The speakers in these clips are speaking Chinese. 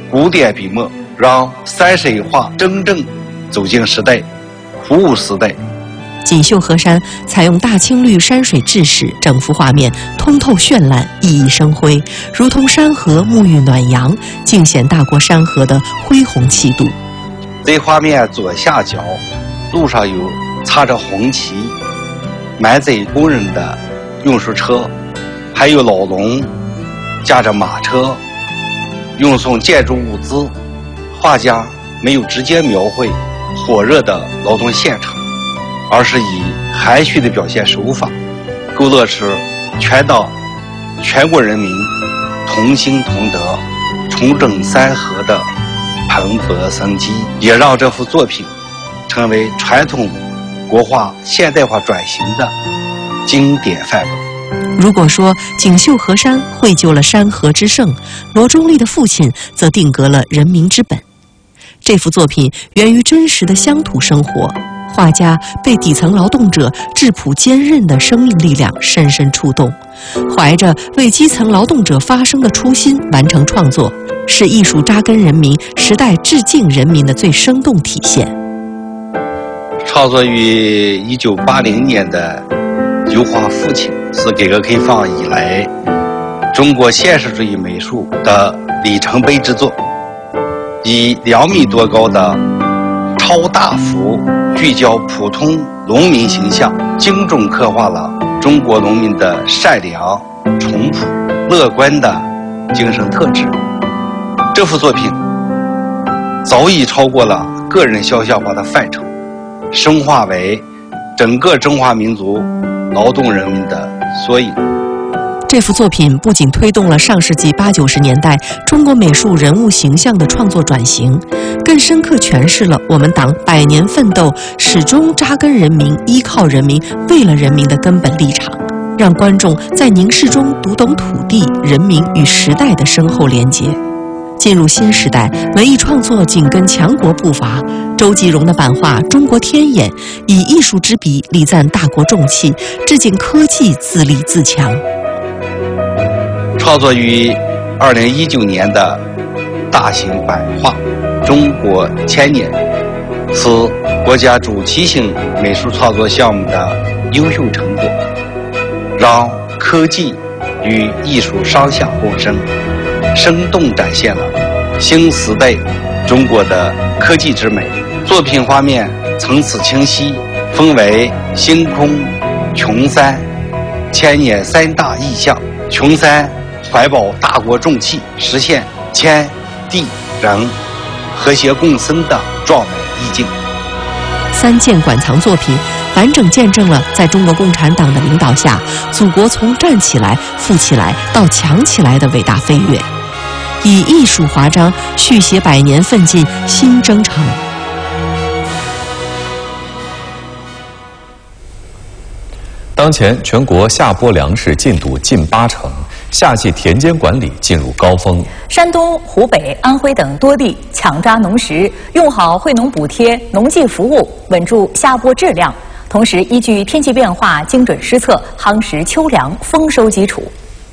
古典笔墨，让山水画真正走进时代，服务时代。 锦绣河山采用大青绿山水制式，整幅画面通透绚烂，熠熠生辉，如同山河沐浴暖阳，尽显大国山河的恢宏气度。 这画面左下角路上有插着红旗、满载工人的运输车，还有老农驾着马车运送建筑物资。画家没有直接描绘火热的劳动现场，而是以含蓄的表现手法，勾勒出全国人民同心同德、重整山河的蓬勃生机，也让这幅作品成为传统国画现代化转型的经典范本。 如果说锦绣河山绘就了山河之盛，罗中立的父亲则定格了人民之本。这幅作品源于真实的乡土生活，画家被底层劳动者质朴坚韧的生命力量深深触动，怀着为基层劳动者发声的初心完成创作，是艺术扎根人民、时代致敬人民的最生动体现。 创作于1980年的油画《父亲》是改革开放以来中国现实主义美术的里程碑之作，以2米多高的超大幅聚焦普通农民形象，精准刻画了中国农民的善良、淳朴、乐观的精神特质。这幅作品早已超过了个人肖像画的范畴，深化为整个中华民族劳动人民的缩影。 这幅作品不仅推动了上世纪80、90年代中国美术人物形象的创作转型，更深刻诠释了我们党100年奋斗、始终扎根人民、依靠人民、为了人民的根本立场，让观众在凝视中读懂土地、人民与时代的深厚连结。进入新时代，文艺创作紧跟强国步伐。周继荣的版画《中国天眼》以艺术之笔礼赞大国重器，致敬科技自立自强。 创作于2019年的大型版画《中国千年》是国家主题性美术创作项目的优秀成果，让科技与艺术双向共生，生动展现了新时代中国的科技之美。作品画面层次清晰，分为星空、群山、千年3大意象。群山怀抱大国重器，实现天地人和谐共生的壮美意境。 3件馆藏作品完整见证了在中国共产党的领导下，祖国从站起来、富起来到强起来的伟大飞跃，以艺术华章续写100年奋进新征程。 当前全国下播粮食进度近80%，夏季田间管理进入高峰。 山东、湖北、安徽等多地抢抓农时，用好惠农补贴、农技服务，稳住下播质量。同时，依据天气变化，精准施策，夯实秋粮丰收基础。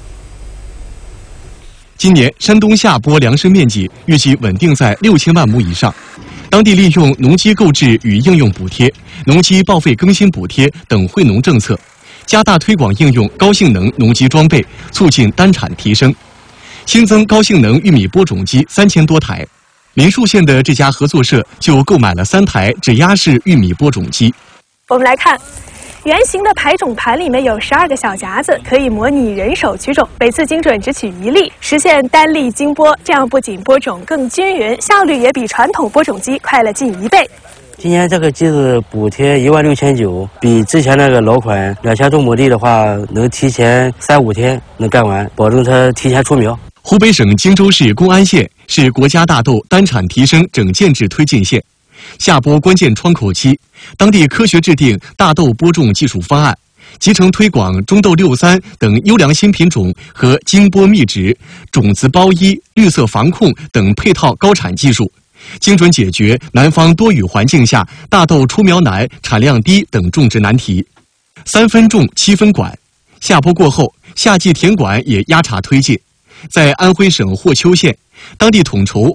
今年山东下播粮食面积预计稳定在6000万亩以上。当地利用农机购置与应用补贴、农机报废更新补贴等惠农政策，加大推广应用高性能农机装备，促进单产提升。新增高性能玉米播种机3000多台。民树县的这家合作社就购买了3台指压式玉米播种机。 我们来看，圆形的排种盘里面有12个小夹子，可以模拟人手取种，每次精准只取1粒，实现单粒精播。这样不仅播种更均匀，效率也比传统播种机快了近1倍。 今年这个机子补贴16900，比之前那个老款2000多亩地的话，能提前3、5天能干完，保证它提前出苗。 湖北省荆州市公安县是国家大豆单产提升整建制推进县，下播关键窗口期，当地科学制定大豆播种技术方案，集成推广中豆63等优良新品种和精播密植、种子包衣、绿色防控等配套高产技术，精准解决南方多雨环境下大豆出苗难、产量低等种植难题。3分种7分管，下播过后，夏季田管也压茬推进。在安徽省霍邱县，当地统筹